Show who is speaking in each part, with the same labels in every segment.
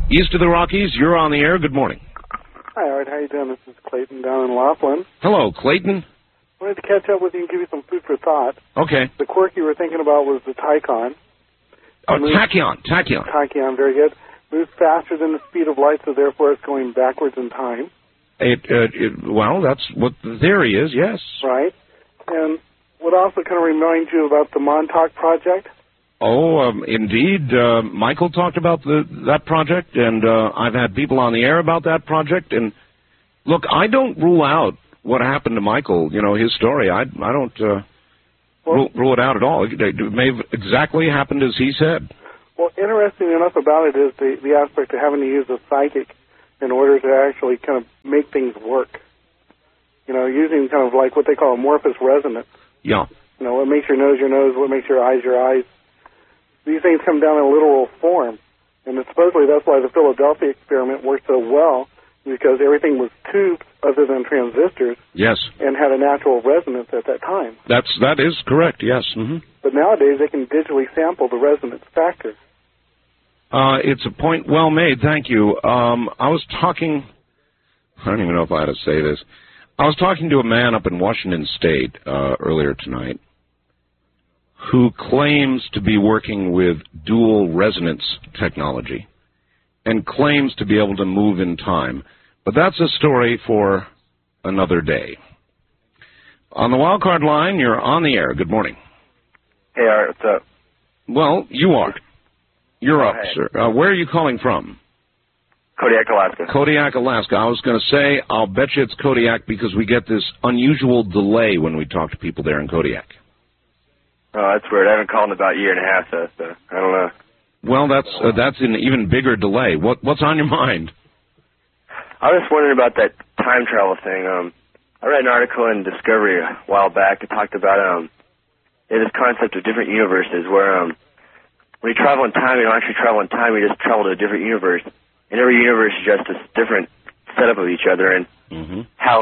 Speaker 1: East of the Rockies, you're on the air. Good morning.
Speaker 2: Hi, Art. How you doing? This is Clayton down in Laughlin.
Speaker 1: Hello, Clayton.
Speaker 2: Wanted to catch up with you and give you some food for thought.
Speaker 1: Okay.
Speaker 2: The quirk you were thinking about was the Tachyon.
Speaker 1: Oh, Tachyon.
Speaker 2: Tachyon, very good. Moves faster than the speed of light, so therefore it's going backwards in time.
Speaker 1: Well, that's what the theory is, yes.
Speaker 2: Right. And would also kind of remind you about the Montauk Project.
Speaker 1: Oh, indeed. Michael talked about that project, and I've had people on the air about that project. And look, I don't rule out what happened to Michael, his story. I don't rule it out at all. It may have exactly happened as he said.
Speaker 2: Well, interesting enough about it is the aspect of having to use a psychic in order to actually kind of make things work. Using kind of like what they call amorphous resonance.
Speaker 1: Yeah.
Speaker 2: What makes your nose, what makes your eyes. These things come down in literal form. And supposedly that's why the Philadelphia experiment worked so well, because everything was tubes other than transistors.
Speaker 1: Yes.
Speaker 2: And had a natural resonance at that time.
Speaker 1: That is correct, yes. Mm-hmm.
Speaker 2: But nowadays they can digitally sample the resonance factor.
Speaker 1: It's a point well made, thank you. I was talking, I don't even know if I ought to say this. I was talking to a man up in Washington State earlier tonight who claims to be working with dual resonance technology and claims to be able to move in time. But that's a story for another day. On the wildcard line, you're on the air. Good morning.
Speaker 3: Hey, Art, what's up?
Speaker 1: Well, you are. You're up, sir. Where are you calling from?
Speaker 3: Kodiak, Alaska.
Speaker 1: Kodiak, Alaska. I was going to say, I'll bet you it's Kodiak because we get this unusual delay when we talk to people there in Kodiak.
Speaker 3: Oh, that's weird. I haven't called in about a year and a half, so I don't know.
Speaker 1: Well, that's an even bigger delay. What's on your mind?
Speaker 3: I was just wondering about that time travel thing. I read an article in Discovery a while back that talked about this concept of different universes where when you travel in time, you don't actually travel in time, you just travel to a different universe. And every universe is just a different setup of each other, and how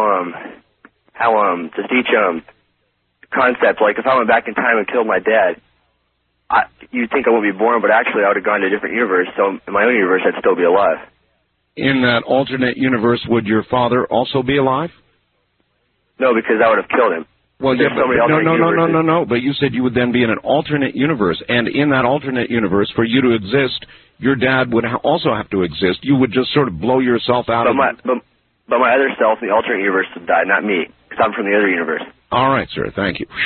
Speaker 3: just each concept, like if I went back in time and killed my dad, you'd think I wouldn't be born, but actually I would have gone to a different universe, so in my own universe I'd still be alive.
Speaker 1: In that alternate universe, would your father also be alive?
Speaker 3: No, because I would have killed him.
Speaker 1: Well, yeah, but no. But you said you would then be in an alternate universe, and in that alternate universe, for you to exist, your dad would also have to exist. You would just sort of blow yourself out
Speaker 3: But my other self in the alternate universe would die, not me, because I'm from the other universe.
Speaker 1: All right, sir. Thank you.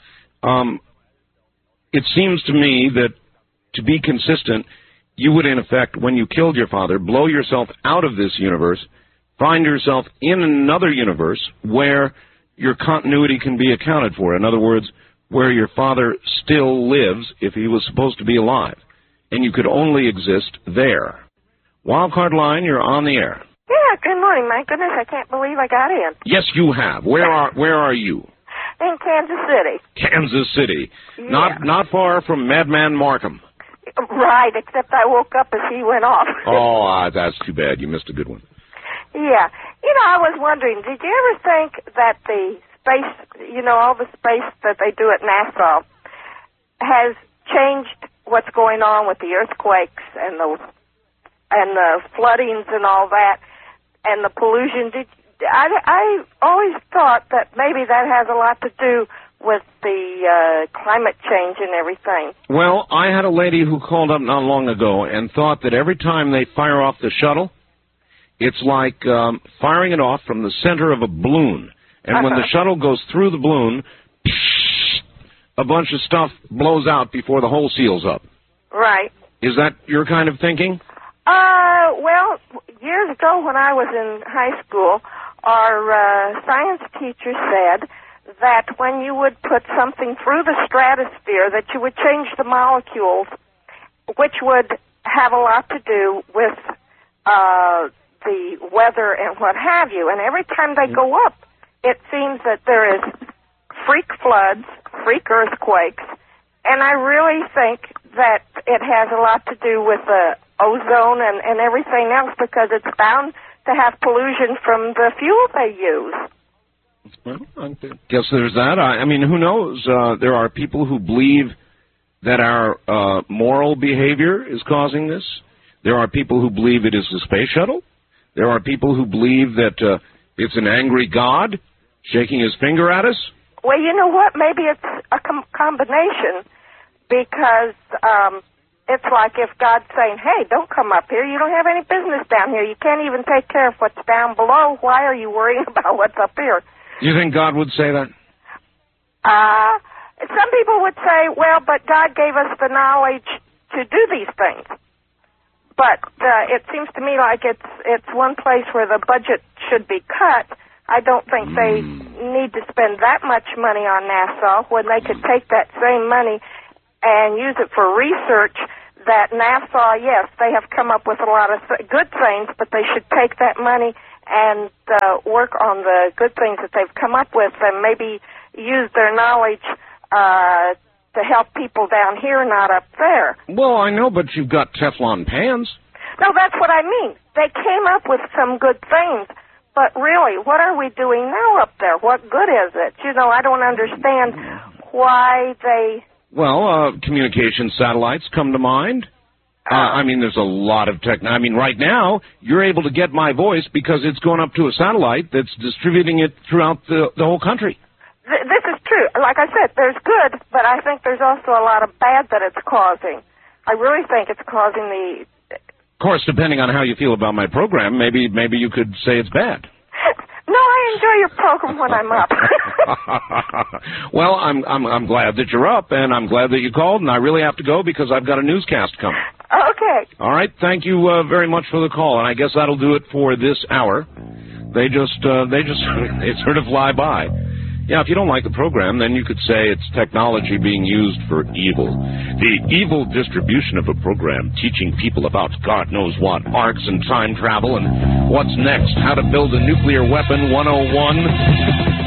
Speaker 1: It seems to me that, to be consistent, you would, in effect, when you killed your father, blow yourself out of this universe, find yourself in another universe where your continuity can be accounted for. In other words, where your father still lives if he was supposed to be alive, and you could only exist there. Wildcard line, you're on the air.
Speaker 4: Yeah, good morning. My goodness, I can't believe I got in.
Speaker 1: Yes, you have. Where are you?
Speaker 4: In Kansas City.
Speaker 1: Kansas City.
Speaker 4: Yeah.
Speaker 1: Not far from Madman Markham.
Speaker 4: Right, except I woke up as he went off.
Speaker 1: Oh, that's too bad. You missed a good one.
Speaker 4: Yeah. I was wondering, did you ever think that the space, all the space that they do at NASA has changed what's going on with the earthquakes and the floodings and all that and the pollution? I always thought that maybe that has a lot to do with the climate change and everything.
Speaker 1: Well, I had a lady who called up not long ago and thought that every time they fire off the shuttle, it's like firing it off from the center of a balloon. And when the shuttle goes through the balloon, a bunch of stuff blows out before the hole seals up.
Speaker 4: Right.
Speaker 1: Is that your kind of thinking?
Speaker 4: Well, years ago when I was in high school, our science teacher said that when you would put something through the stratosphere, that you would change the molecules, which would have a lot to do with the weather and what have you. And every time they go up, it seems that there is freak floods, freak earthquakes, and I really think that it has a lot to do with the ozone and everything else, because it's bound to have pollution from the fuel they use.
Speaker 1: Well, I guess there's that. I mean, who knows? There are people who believe that our moral behavior is causing this. There are people who believe it is the space shuttle. There are people who believe that it's an angry God shaking his finger at us.
Speaker 4: Well, you know what? Maybe it's a combination, because it's like if God's saying, hey, don't come up here. You don't have any business down here. You can't even take care of what's down below. Why are you worrying about what's up here?
Speaker 1: You think God would say that?
Speaker 4: Some people would say, well, but God gave us the knowledge to do these things. But it seems to me like it's one place where the budget should be cut. I don't think they need to spend that much money on NASA when they could take that same money and use it for research. That NASA, yes, they have come up with a lot of good things, but they should take that money and work on the good things that they've come up with, and maybe use their knowledge to help people down here, not up there.
Speaker 1: Well, I know, but you've got Teflon pans.
Speaker 4: No, that's what I mean. They came up with some good things, but really, what are we doing now up there? What good is it? You know, I don't understand why they...
Speaker 1: Well, communication satellites come to mind. I mean, there's a lot of I mean, right now, you're able to get my voice because it's going up to a satellite that's distributing it throughout the whole country.
Speaker 4: This is true. Like I said, there's good, but I think there's also a lot of bad that it's causing. I really think it's causing the...
Speaker 1: Of course, depending on how you feel about my program, maybe you could say it's bad.
Speaker 4: No, I enjoy your program when I'm up.
Speaker 1: Well, I'm glad that you're up, and I'm glad that you called, and I really have to go because I've got a newscast coming.
Speaker 4: Okay.
Speaker 1: All right. Thank you very much for the call, and I guess that'll do it for this hour. They sort of fly by. Yeah, if you don't like the program, then you could say it's technology being used for evil. The evil distribution of a program teaching people about God knows what, arcs and time travel, and what's next, how to build a nuclear weapon 101.